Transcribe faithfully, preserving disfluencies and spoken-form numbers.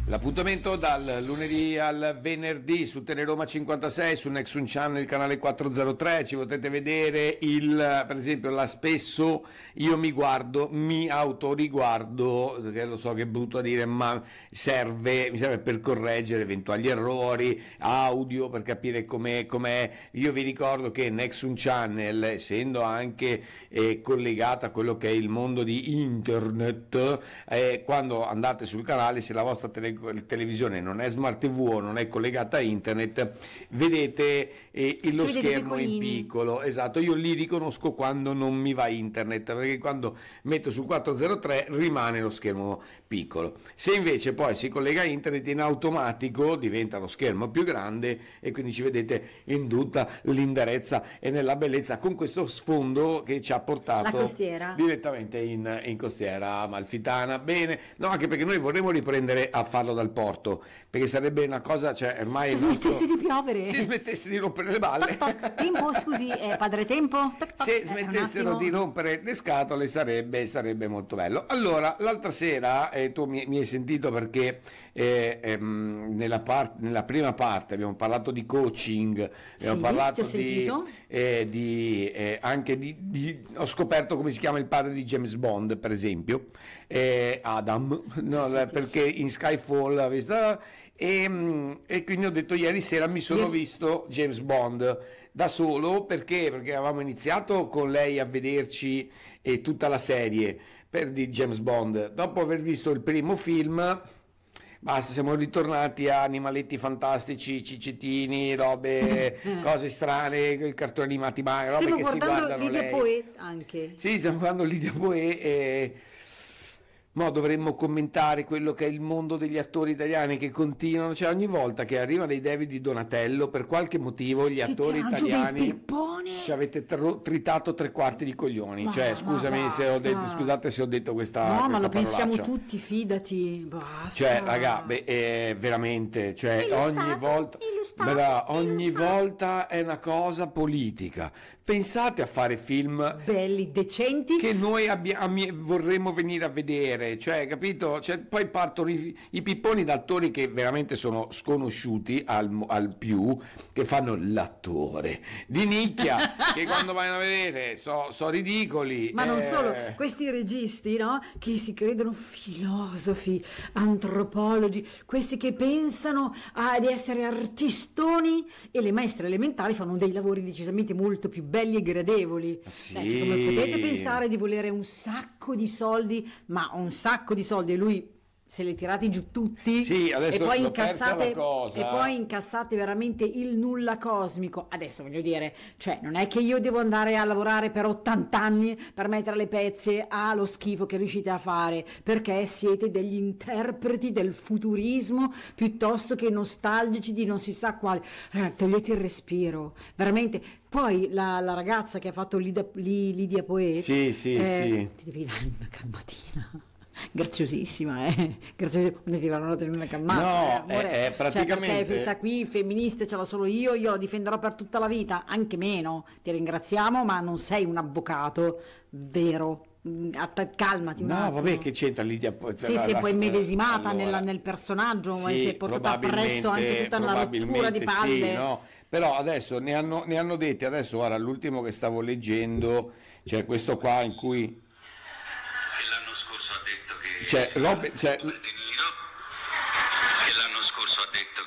L'appuntamento dal lunedì al venerdì su Teleroma cinquantasei, su Nexun Channel, canale quattrocentotre, ci potete vedere il, per esempio, là spesso io mi guardo, mi autoriguardo, che lo so che è brutto a dire, ma serve, mi serve per correggere eventuali errori, audio, per capire com'è, com'è. Io vi ricordo che Nexun Channel, essendo anche eh, collegata a quello che è il mondo di internet, eh, quando andate sul canale, se la vostra tele televisione non è smart tv o non è collegata a internet, vedete eh, lo Ci vedete schermo in piccolini. piccolo. Esatto, io li riconosco quando non mi va internet, perché quando metto sul quattrocentotre rimane lo schermo piccolo. Se invece poi si collega a internet, in automatico diventa lo schermo più grande e quindi ci vedete in tutta l'indarezza e nella bellezza, con questo sfondo che ci ha portato La costiera. direttamente in, in costiera amalfitana. Bene, no, anche perché noi vorremmo riprendere a farlo dal porto, perché sarebbe una cosa, cioè ormai Se il nostro- smettesse di piovere. si smettesse di rompere le balle. Toc, toc. Tempo, scusi, eh, padre tempo. Toc, toc. Se Eh, smettessero un attimo. di rompere le scatole sarebbe, sarebbe molto bello. Allora, l'altra sera eh, tu mi, mi hai sentito perché eh, ehm, nella, part- nella prima parte abbiamo parlato di coaching, abbiamo Sì, parlato ti ho di, sentito. eh, di, eh, anche di, di- ho scoperto come si chiama il padre di James Bond, per esempio, eh, Adam, no, Sì, sì, perché in Skyfall ha visto, e, mm, e quindi ho detto ieri sera mi sono Ieri- visto James Bond da solo, perché perché avevamo iniziato con lei a vederci eh, tutta la serie per di James Bond. Dopo aver visto il primo film, basta, siamo ritornati a animaletti fantastici, ciccettini, robe, cose strane, cartoni animati, ma robe Stiamo che si guardando guardano Lidia lei. Poet anche. Sì, stiamo guardando Lidia Poe e mo dovremmo commentare quello che è il mondo degli attori italiani che continuano, cioè ogni volta che arriva dei David di Donatello, per qualche motivo gli Ti attori tirano giù dei italiani pipponi. ci avete tro- tritato tre quarti di coglioni. Ma- Cioè, ma scusami se ho basta. detto, scusate se ho detto questa No, ma questa lo pensiamo parolaccia. tutti, fidati. Basta. Cioè, raga, beh, eh, veramente, cioè, E lo ogni Stato? volta, E lo Stato? bra- E lo ogni Stato? volta è una cosa politica. Pensate a fare film Belli, decenti. che noi abbiamo, vorremmo venire a vedere, cioè, capito? Cioè, poi partono i, i pipponi da attori che veramente sono sconosciuti al, al più, che fanno l'attore di nicchia, che quando vanno a vedere so, so ridicoli. Ma non eh, solo, questi registi, no? Che si credono filosofi, antropologi, questi che pensano ah, di essere artistoni, e le maestre elementari fanno dei lavori decisamente molto più belli e gradevoli. Sì. Eh, cioè, come potete pensare di volere un sacco di soldi, ma un sacco di soldi, e lui se li tirati giù tutti, Sì, adesso e poi l'ho persa incassate la cosa. e poi incassate veramente il nulla cosmico. Adesso voglio dire, cioè non è che io devo andare a lavorare per ottanta anni per mettere le pezze allo schifo che riuscite a fare, perché siete degli interpreti del futurismo piuttosto che nostalgici di non si sa quale. Eh, togliete il respiro, veramente. Poi la, la ragazza che ha fatto Lidia, Li- Lidia Poet, Sì, sì, eh, sì. ti devi dare una calmatina. Graziosissima, eh? Graziosissima. Non ti vanno una calmata, No, eh, amore. è- è praticamente- Cioè, perché questa qui femministe ce l'ho solo io, io la difenderò per tutta la vita, anche meno. Ti ringraziamo, ma non sei un avvocato vero. Mm, att- Calmati un No, attimo. vabbè, che c'entra Lidia? Sì, la- si è la- poi immedesimata allora, nella- nel personaggio, ma sì, si è portata appresso anche tutta una rottura di probabilmente palle. sì, no? Però adesso ne hanno, ne hanno detti, adesso guarda, l'ultimo che stavo leggendo, c'è questo qua in cui che l'anno scorso ha detto che c'è robe, c'è Robert De Niro che l'anno scorso ha detto